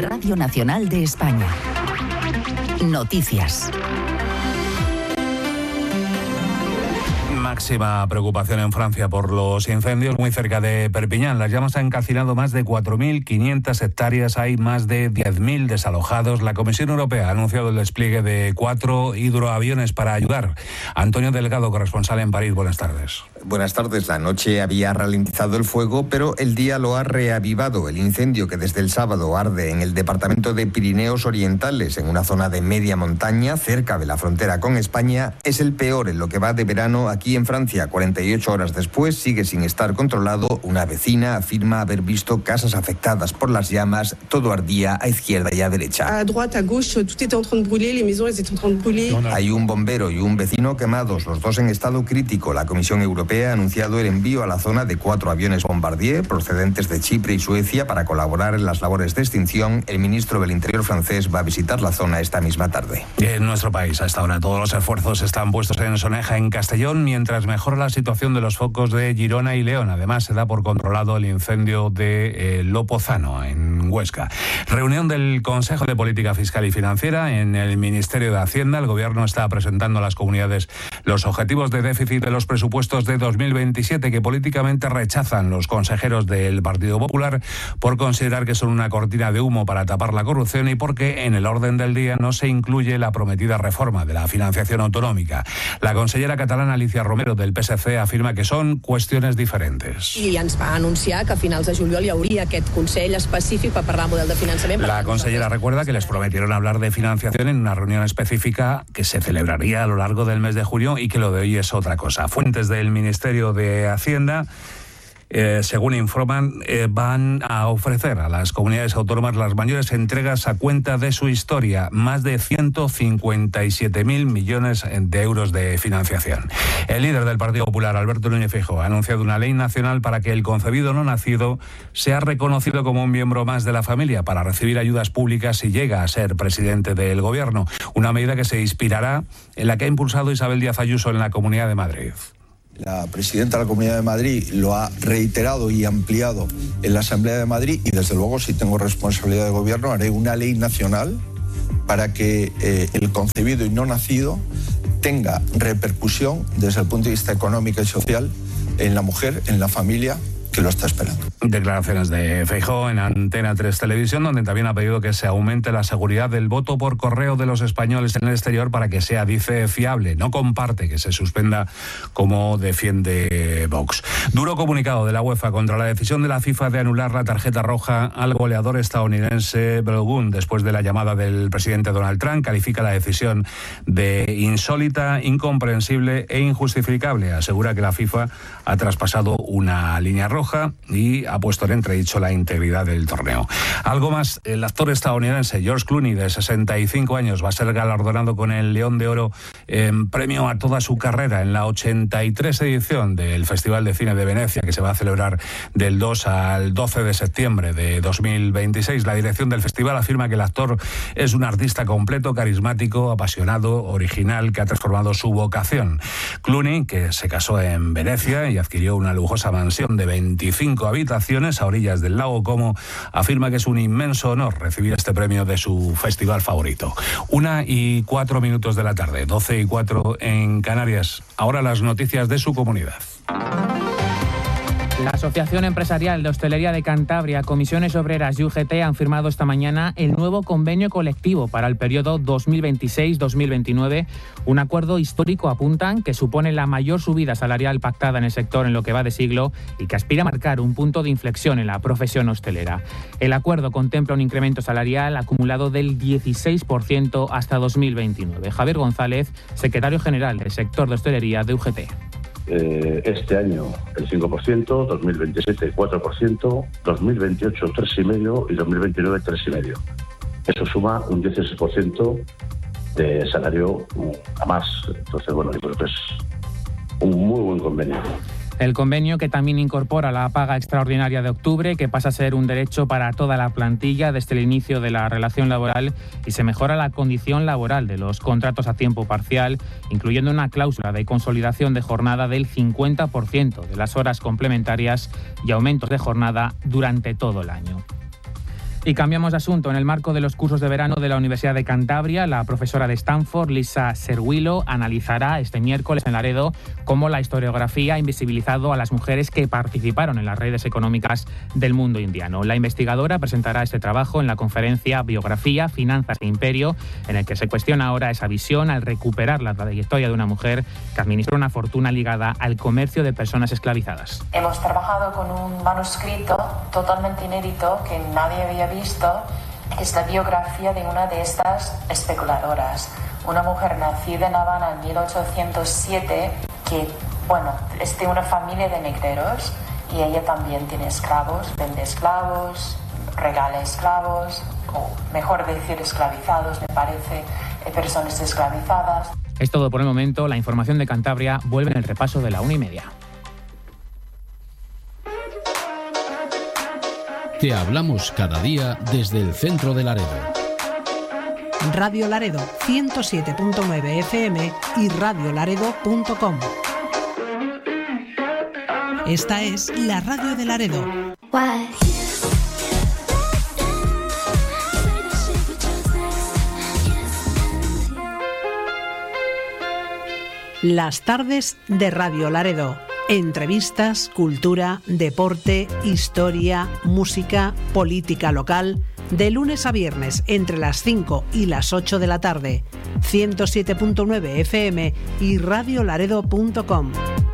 Radio Nacional de España. Noticias. Máxima preocupación en Francia por los incendios muy cerca de Perpiñán. Las llamas han calcinado más de 4.500 hectáreas. Hay más de 10.000 desalojados. La Comisión Europea ha anunciado el despliegue de 4 hidroaviones para ayudar. Antonio Delgado, corresponsal en París. Buenas tardes. Buenas tardes. La noche había ralentizado el fuego, pero el día lo ha reavivado. El incendio que desde el sábado arde en el departamento de Pirineos Orientales, en una zona de media montaña, cerca de la frontera con España, es el peor en lo que va de verano aquí en Francia. 48 horas después sigue sin estar controlado. Una vecina afirma haber visto casas afectadas por las llamas. Todo ardía a izquierda y a derecha. A droite, a gauche, tout était en train de brûler, les maisons étaient en train de brûler. Hay un bombero y un vecino quemados, los dos en estado crítico. La Comisión Europea ha anunciado el envío a la zona de 4 aviones Bombardier procedentes de Chipre y Suecia para colaborar en las labores de extinción. El ministro del Interior francés va a visitar la zona esta misma tarde. En nuestro país, hasta ahora, todos los esfuerzos están puestos en Soneja, en Castellón, mientras mejora la situación de los focos de Girona y León. Además, se da por controlado el incendio de Lopozano, en Huesca. Reunión del Consejo de Política Fiscal y Financiera en el Ministerio de Hacienda. El Gobierno está presentando a las comunidades los objetivos de déficit de los presupuestos de 2027 que políticamente rechazan los consejeros del Partido Popular por considerar que son una cortina de humo para tapar la corrupción y porque en el orden del día no se incluye la prometida reforma de la financiación autonómica. La consellera catalana Alicia Romero del PSC afirma que son cuestiones diferentes. I ens va anunciar que a finals de juliol hi hauria aquest Consell específic per parlar del model de finançament. La consellera recuerda que les prometieron hablar de financiación en una reunión específica que se celebraría a lo largo del mes de junio y que lo de hoy es otra cosa. Fuentes del Ministerio de Hacienda, según informan, van a ofrecer a las comunidades autónomas las mayores entregas a cuenta de su historia, más de 157.000 millones de euros de financiación. El líder del Partido Popular, Alberto Núñez Feijóo, ha anunciado una ley nacional para que el concebido no nacido sea reconocido como un miembro más de la familia para recibir ayudas públicas si llega a ser presidente del Gobierno. Una medida que se inspirará en la que ha impulsado Isabel Díaz Ayuso en la Comunidad de Madrid. La presidenta de la Comunidad de Madrid lo ha reiterado y ampliado en la Asamblea de Madrid y desde luego, si tengo responsabilidad de gobierno, haré una ley nacional para que el concebido y no nacido tenga repercusión desde el punto de vista económico y social en la mujer, en la familia que lo está esperando. Declaraciones de Feijóo en Antena 3 Televisión, donde también ha pedido que se aumente la seguridad del voto por correo de los españoles en el exterior para que sea, dice, fiable. No comparte que se suspenda como defiende Vox. Duro comunicado de la UEFA contra la decisión de la FIFA de anular la tarjeta roja al goleador estadounidense Balogun después de la llamada del presidente Donald Trump. Califica la decisión de insólita, incomprensible e injustificable. Asegura que la FIFA ha traspasado una línea roja y ha puesto en entredicho la integridad del torneo. Algo más, el actor estadounidense George Clooney, de 65 años, va a ser galardonado con el León de Oro en premio a toda su carrera en la 83 edición del Festival de Cine de Venecia, que se va a celebrar del 2 al 12 de septiembre de 2026. La dirección del festival afirma que el actor es un artista completo, carismático, apasionado, original, que ha transformado su vocación. Clooney, que se casó en Venecia y adquirió una lujosa mansión de 25 habitaciones a orillas del lago Como, afirma que es un inmenso honor recibir este premio de su festival favorito. 1:04 de la tarde, 12:04 en Canarias. Ahora las noticias de su comunidad. La Asociación Empresarial de Hostelería de Cantabria, Comisiones Obreras y UGT han firmado esta mañana el nuevo convenio colectivo para el periodo 2026-2029. Un acuerdo histórico, apuntan, que supone la mayor subida salarial pactada en el sector en lo que va de siglo y que aspira a marcar un punto de inflexión en la profesión hostelera. El acuerdo contempla un incremento salarial acumulado del 16% hasta 2029. Javier González, secretario general del sector de hostelería de UGT. Este año el 5%, 2027 el 4%, 2028 3,5% y 2029 3,5%. Eso suma un 16% de salario a más. Entonces, bueno, yo creo que es un muy buen convenio. El convenio, que también incorpora la paga extraordinaria de octubre, que pasa a ser un derecho para toda la plantilla desde el inicio de la relación laboral, y se mejora la condición laboral de los contratos a tiempo parcial, incluyendo una cláusula de consolidación de jornada del 50% de las horas complementarias y aumentos de jornada durante todo el año. Y cambiamos de asunto. En el marco de los cursos de verano de la Universidad de Cantabria, la profesora de Stanford, Lisa Cerwillo, analizará este miércoles en Laredo cómo la historiografía ha invisibilizado a las mujeres que participaron en las redes económicas del mundo indiano. La investigadora presentará este trabajo en la conferencia Biografía, Finanzas e Imperio, en el que se cuestiona ahora esa visión al recuperar la trayectoria de una mujer que administró una fortuna ligada al comercio de personas esclavizadas. Hemos trabajado con un manuscrito totalmente inédito que nadie había visto, que es la biografía de una de estas especuladoras, una mujer nacida en Habana en 1807 que, es de una familia de negreros y ella también tiene esclavos, vende esclavos, regala esclavos, o mejor decir esclavizados, me parece, personas esclavizadas. Es todo por el momento. La información de Cantabria vuelve en el repaso de la 1:30. Te hablamos cada día desde el centro de Laredo. Radio Laredo 107.9 FM y radiolaredo.com. Esta es la radio de Laredo. Las tardes de Radio Laredo. Entrevistas, cultura, deporte, historia, música, política local. De lunes a viernes entre las 5 y las 8 de la tarde. 107.9 FM y radiolaredo.com.